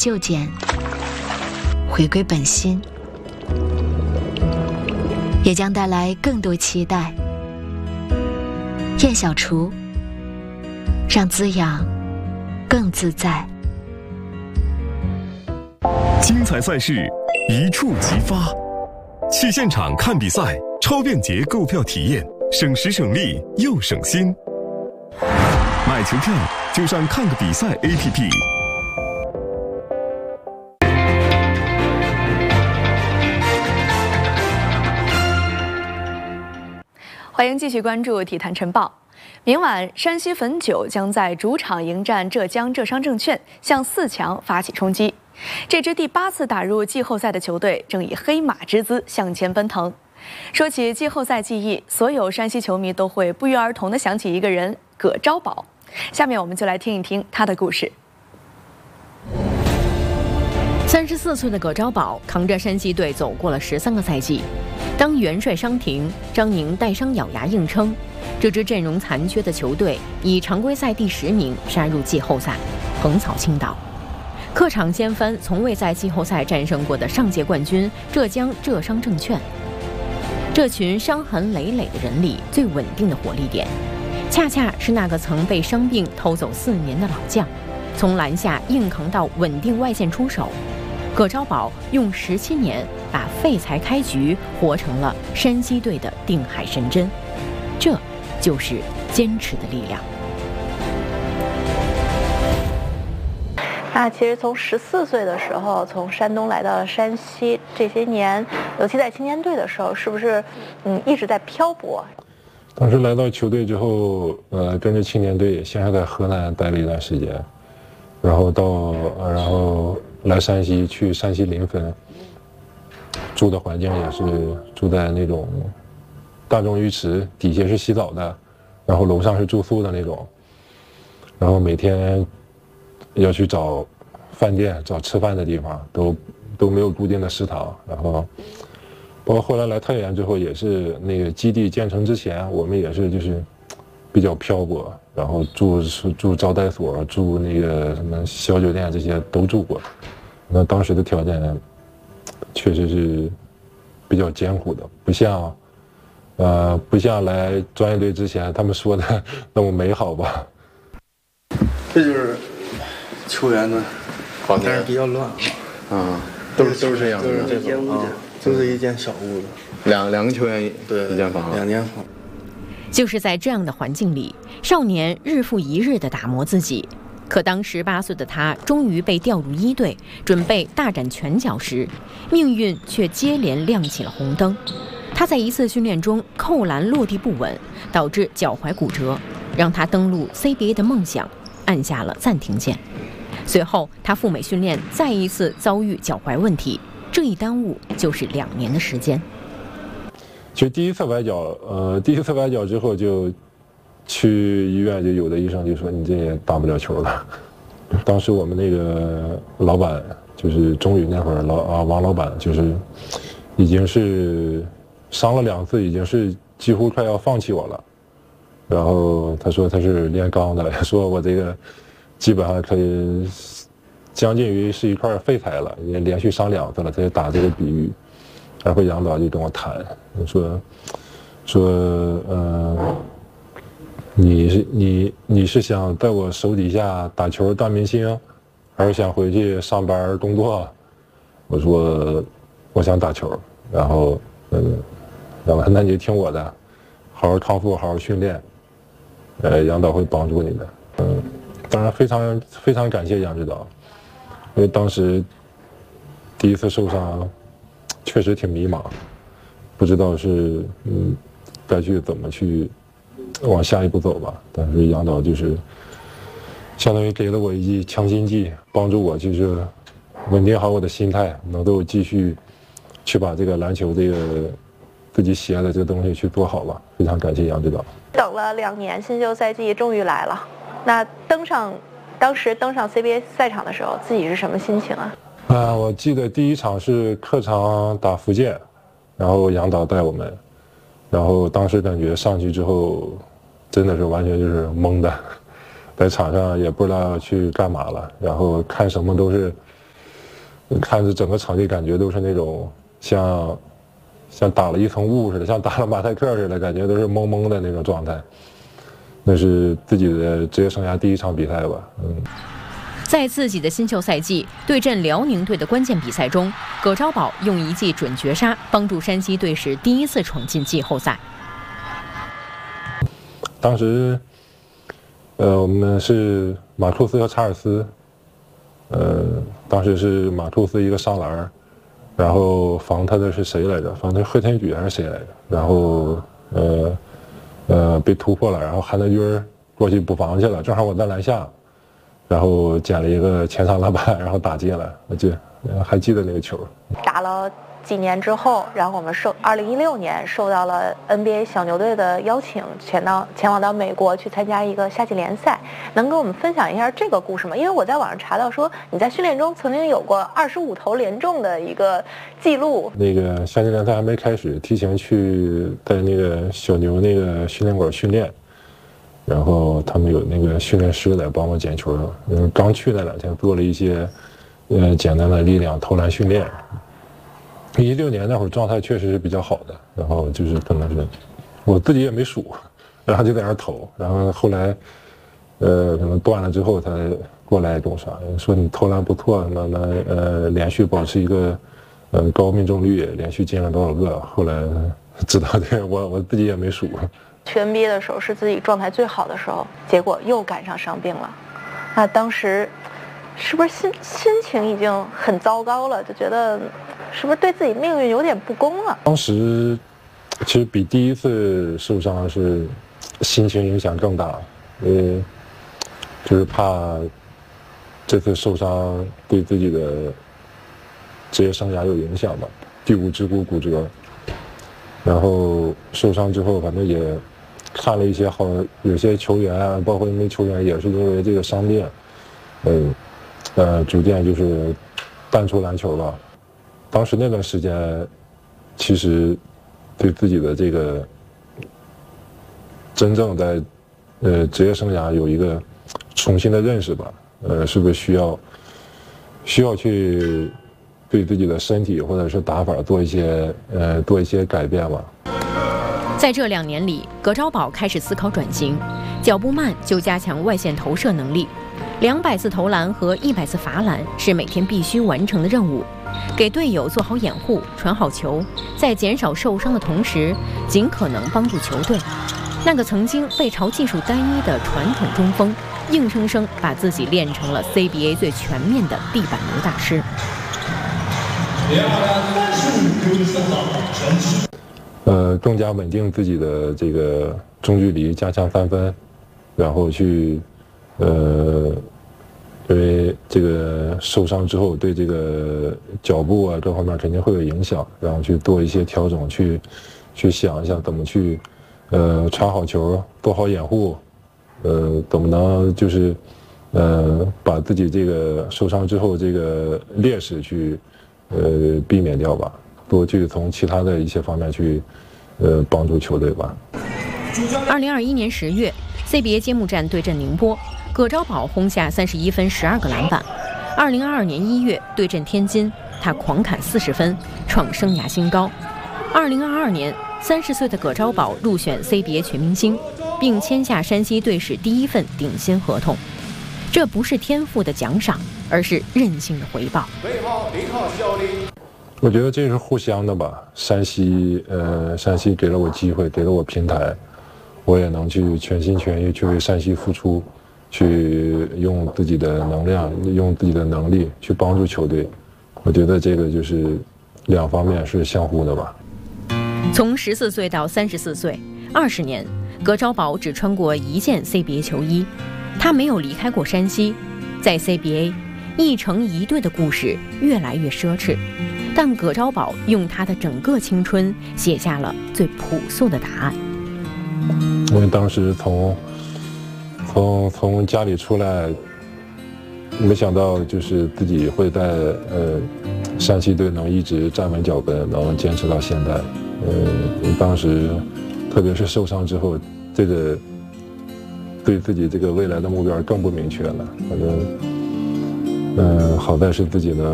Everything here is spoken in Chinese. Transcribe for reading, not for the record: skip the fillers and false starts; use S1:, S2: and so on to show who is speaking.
S1: 就简，回归本心，也将带来更多期待。燕小厨，让滋养更自在。
S2: 精彩赛事一触即发，去现场看比赛，超便捷购票体验，省时省力又省心。买球票就上看个比赛 APP。
S3: 欢迎继续关注体坛晨报。明晚，山西汾酒将在主场迎战浙江浙商证券，向4强发起冲击。这支第8次打入季后赛的球队正以黑马之姿向前奔腾。说起季后赛记忆，所有山西球迷都会不约而同地想起一个人——葛昭宝。下面我们就来听一听他的故事。
S4: 34岁的葛昭宝扛着山西队走过了13个赛季。当元帅伤停，张宁带伤咬牙硬撑，这支阵容残缺的球队以常规赛第10名杀入季后赛，横扫青岛。客场掀翻从未在季后赛战胜过的上届冠军浙江浙商证券。这群伤痕累累的人里最稳定的火力点，恰恰是那个曾被伤病偷走4年的老将，从篮下硬扛到稳定外线出手。葛昭宝用17年把废材开局活成了山西队的定海神针，这就是坚持的力量。
S5: 其实从14岁的时候从山东来到了山西，这些年，尤其在青年队的时候，是不是一直在漂泊？
S6: 当时来到球队之后，跟着青年队，先是在河南待了一段时间，然后来山西，去山西临汾，住的环境也是住在那种大众浴池，底下是洗澡的，然后楼上是住宿的那种，然后每天要去找饭店、找吃饭的地方，都没有固定的食堂。然后包括后来来太原之后，也是那个基地建成之前，我们也是就是比较漂泊，然后住招待所，住那个什么小酒店，这些都住过。那当时的条件确实是比较艰苦的，不像来专业队之前他们说的那么美好吧。
S7: 这就是球员的房间，但是比较乱啊，都是这样的，都是一间屋子，就是一间小屋子，两个球员对一间房，2间房。
S4: 就是在这样的环境里，少年日复一日地打磨自己。可当18岁的他终于被调入1队，准备大展拳脚时，命运却接连亮起了红灯。他在一次训练中扣篮落地不稳，导致脚踝骨折，让他登陆 CBA 的梦想按下了暂停键。随后他赴美训练，再一次遭遇脚踝问题，这一耽误就是2年的时间。
S6: 其实第一次崴脚之后，就去医院，就有的医生就说你这也打不了球了。当时我们那个老板就是中宇那会儿王老板，就是已经是伤了2次，已经是几乎快要放弃我了。然后他说他是炼钢的，说我这个基本上可以将近于是一块废材了，也连续伤2次了，他就打这个比喻。然后杨导就跟我谈，说你是想在我手底下打球当明星，还是想回去上班工作？我说我想打球。然后那你就听我的，好好康复，好好训练，杨导会帮助你的。当然非常感谢杨指导，因为当时第一次受伤，确实挺迷茫，不知道是该去怎么去往下一步走吧。但是杨导就是相当于给了我一剂强心剂，帮助我就是稳定好我的心态，能够继续去把这个篮球这个自己喜爱的这个东西去做好吧。非常感谢杨指导。
S5: 等了2年，新秀赛季终于来了。那当时登上 CBA 赛场的时候，自己是什么心情啊？
S6: 我记得第1场是客场打福建，然后杨导带我们，然后当时感觉上去之后，真的是完全就是懵的，在场上也不知道要去干嘛了，然后看什么都是看着整个场地感觉都是那种像打了一层雾似的，像打了马赛克似的，感觉都是蒙蒙的那种状态。那是自己的职业生涯第一场比赛吧，
S4: 在自己的新秀赛季对阵辽宁队的关键比赛中，葛昭宝用一记准绝杀帮助山西队史第一次闯进季后赛。
S6: 当时，我们是马库斯和查尔斯，当时是马库斯一个上篮，然后防他的是谁来着？防的是贺天举还是谁来着？然后被突破了，然后韩德君过去补防去了，正好我在篮下，然后捡了一个前场篮板，然后打进了，还记得那个球。
S5: 打了几年之后，然后我们2016年受到了 NBA 小牛队的邀请，前往到美国去参加一个夏季联赛。能跟我们分享一下这个故事吗？因为我在网上查到说你在训练中曾经有过25投连中的一个记录。
S6: 那个夏季联赛还没开始，提前去在那个小牛那个训练馆训练，然后他们有那个训练师来帮我捡球。刚去那2天做了一些简单的力量投篮训练。16年那会儿状态确实是比较好的，然后就是可能是我自己也没数，然后就在那儿投，然后后来可能断了之后才过来跟我说你投篮不错，那连续保持一个高命中率，连续进了多少个，后来知道这个我自己也没数。
S5: 去 NBA 的时候是自己状态最好的时候，结果又赶上伤病了，那当时是不是心情已经很糟糕了，就觉得是不是对自己命运有点不公了？
S6: 当时其实比第一次受伤是心情影响更大，就是怕这次受伤对自己的职业生涯有影响吧，骶骨指骨骨折。然后受伤之后，反正也看了一些有些球员啊，包括一些球员也是因为这个伤病，逐渐就是淡出篮球吧。当时那段时间，其实对自己的这个真正在职业生涯有一个重新的认识吧。是不是需要去对自己的身体或者是打法做一些改变吧。
S4: 在这2年里，葛昭宝开始思考转型，脚步慢就加强外线投射能力，200次投篮和100次罚篮是每天必须完成的任务。给队友做好掩护，传好球，在减少受伤的同时，尽可能帮助球队。那个曾经被嘲技术单一的传统中锋，硬生生把自己练成了 CBA 最全面的地板流大师。
S6: 更加稳定自己的这个中距离，加强3分，然后去因为这个受伤之后对这个脚步啊各方面肯定会有影响，然后去做一些调整，去想一下怎么去传好球，做好掩护，怎么能就是把自己这个受伤之后这个劣势去避免掉吧，多去从其他的一些方面去帮助球队吧。
S4: 2021年10月 CBA 揭幕战对阵宁波，葛昭宝轰下31分12个篮板。2022年1月对阵天津，他狂砍40分，创生涯新高。2022年30岁的葛昭宝入选 CBA 全明星，并签下山西队史第一份顶薪合同。这不是天赋的奖赏，而是韧性的回报。
S6: 我觉得这是互相的吧。山西给了我机会，给了我平台，我也能去全心全意去为山西付出，去用自己的能量，用自己的能力去帮助球队。我觉得这个就是2方面是相互的吧。
S4: 从14岁到34岁，20年，葛昭宝只穿过1件 CBA 球衣，他没有离开过山西。在 CBA， 一城一队的故事越来越奢侈，但葛昭宝用他的整个青春写下了最朴素的答案。
S6: 因为当时从家里出来，没想到就是自己会在山西队能一直站稳脚跟，能坚持到现在。当时特别是受伤之后，这个对自己这个未来的目标更不明确了。反正好在是自己能